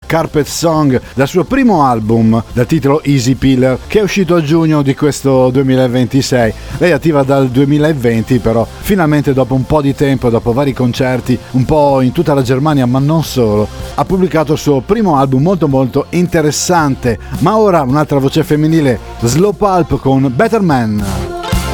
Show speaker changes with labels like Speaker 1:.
Speaker 1: Carpet Song dal suo primo album dal titolo Easy Pillar, che è uscito a giugno di questo 2026. Lei è attiva dal 2020, però finalmente dopo un po' di tempo, dopo vari concerti un po' in tutta la Germania ma non solo, ha pubblicato il suo primo album molto interessante. Ma ora un'altra voce femminile, Slow Pulp con Better Man.